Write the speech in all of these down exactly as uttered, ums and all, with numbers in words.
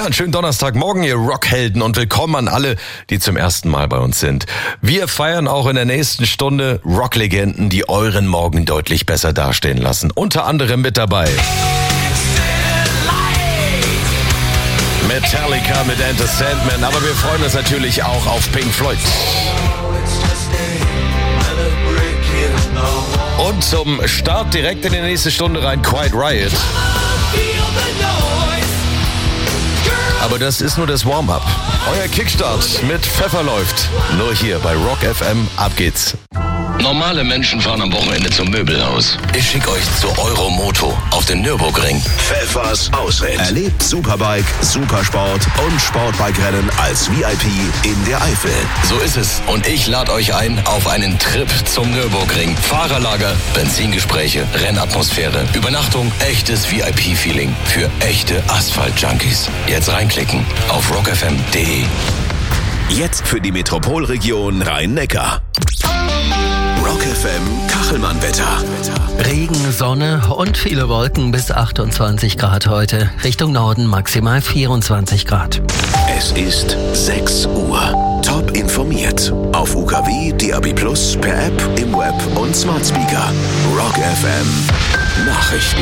einen schönen Donnerstagmorgen, ihr Rockhelden, und willkommen an alle, die zum ersten Mal bei uns sind. Wir feiern auch in der nächsten Stunde Rocklegenden, die euren Morgen deutlich besser dastehen lassen. Unter anderem mit dabei Metallica mit Enter Sandman, aber wir freuen uns natürlich auch auf Pink Floyd. Und zum Start direkt in die nächste Stunde rein Quiet Riot. Aber das ist nur das Warm-up. Euer Kickstart mit Pfeffer läuft. Nur hier bei Rock F M. Ab geht's. Normale Menschen fahren am Wochenende zum Möbelhaus. Ich schicke euch zu Euromoto auf den Nürburgring. Pfeffers Ausritt. Erlebt Superbike, Supersport und Sportbike-Rennen als V I P in der Eifel. So ist es. Und ich lade euch ein auf einen Trip zum Nürburgring. Fahrerlager, Benzingespräche, Rennatmosphäre, Übernachtung, echtes V I P-Feeling für echte Asphalt-Junkies. Jetzt reinklicken auf rock f m punkt d e. Jetzt für die Metropolregion Rhein-Neckar. Rock F M Kachelmann-Wetter. Regen, Sonne und viele Wolken bis achtundzwanzig Grad heute. Richtung Norden maximal vierundzwanzig Grad. Es ist sechs Uhr. Top informiert. Auf U K W, D A B plus, per App, im Web und Smart Speaker. Rock F M Nachrichten.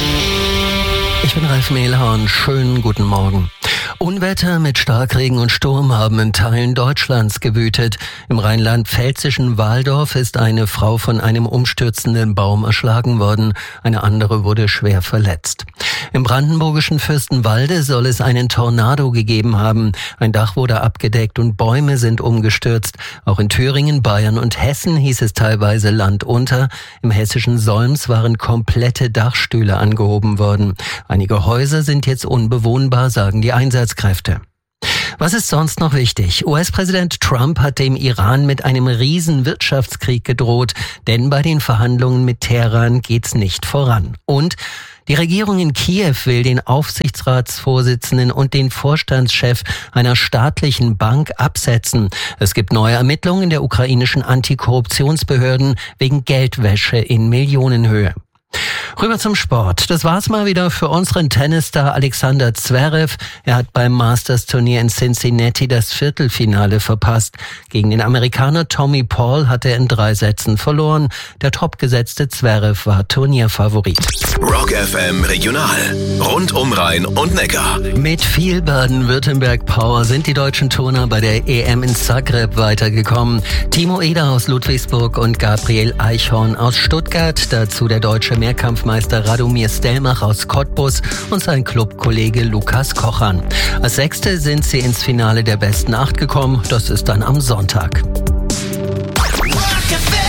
Ich bin Ralf Mehlhorn. Schönen guten Morgen. Unwetter mit Starkregen und Sturm haben in Teilen Deutschlands gewütet. Im rheinland-pfälzischen Walldorf ist eine Frau von einem umstürzenden Baum erschlagen worden. Eine andere wurde schwer verletzt. Im brandenburgischen Fürstenwalde soll es einen Tornado gegeben haben. Ein Dach wurde abgedeckt und Bäume sind umgestürzt. Auch in Thüringen, Bayern und Hessen hieß es teilweise Land unter. Im hessischen Solms waren komplette Dachstühle angehoben worden. Einige Häuser sind jetzt unbewohnbar, sagen die Einsatzkräfte. Was ist sonst noch wichtig? U S-Präsident Trump hat dem Iran mit einem riesen Wirtschaftskrieg gedroht, denn bei den Verhandlungen mit Teheran geht's nicht voran. Und die Regierung in Kiew will den Aufsichtsratsvorsitzenden und den Vorstandschef einer staatlichen Bank absetzen. Es gibt neue Ermittlungen der ukrainischen Antikorruptionsbehörden wegen Geldwäsche in Millionenhöhe. Rüber zum Sport. Das war's mal wieder für unseren Tennisstar Alexander Zverev. Er hat beim Masters-Turnier in Cincinnati das Viertelfinale verpasst. Gegen den Amerikaner Tommy Paul hat er in drei Sätzen verloren. Der topgesetzte Zverev war Turnierfavorit. Rock F M Regional. Rund um Rhein und Neckar. Mit viel Baden-Württemberg-Power sind die deutschen Turner bei der E M in Zagreb weitergekommen. Timo Eder aus Ludwigsburg und Gabriel Eichhorn aus Stuttgart. Dazu der deutsche Mehrkampfmeister Radomir Stelmach aus Cottbus und sein Clubkollege Lukas Kochan. Als Sechste sind sie ins Finale der besten Acht gekommen. Das ist dann am Sonntag. Rock F M.